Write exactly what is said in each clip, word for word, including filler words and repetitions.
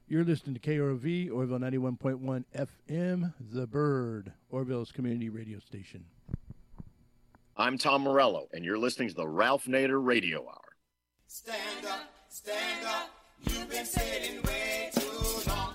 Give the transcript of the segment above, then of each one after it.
You're listening to K O R V, Orville ninety-one point one F M, The Bird, Orville's community radio station. I'm Tom Morello, and you're listening to the Ralph Nader Radio Hour. Stand up, stand up, you've been sailing way too long.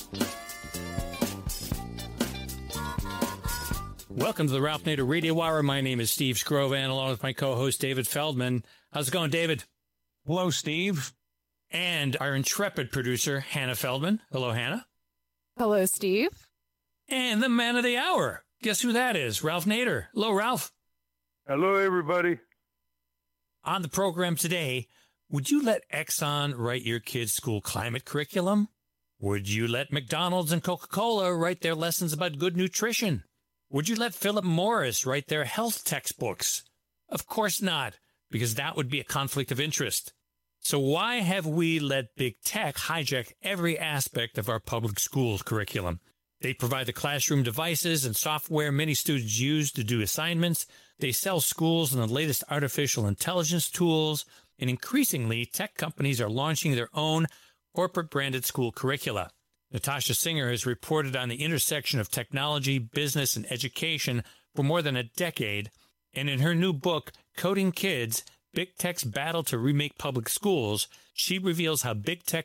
Welcome to the Ralph Nader Radio Hour. My name is Steve Scrovan, along with my co-host David Feldman. How's it going, David? Hello, Steve. And our intrepid producer, Hannah Feldman. Hello, Hannah. Hello, Steve. And the man of the hour. Guess who that is? Ralph Nader. Hello, Ralph. Hello, everybody. On the program today, would you let Exxon write your kids' school climate curriculum? Would you let McDonald's and Coca-Cola write their lessons about good nutrition? Would you let Philip Morris write their health textbooks? Of course not, because that would be a conflict of interest. So why have we let big tech hijack every aspect of our public schools curriculum? They provide the classroom devices and software many students use to do assignments. They sell schools and the latest artificial intelligence tools. And increasingly, tech companies are launching their own corporate-branded school curricula. Natasha Singer has reported on the intersection of technology, business, and education for more than a decade. And in her new book, Coding Kids, Big Tech's Battle to Remake Public Schools, she reveals how big tech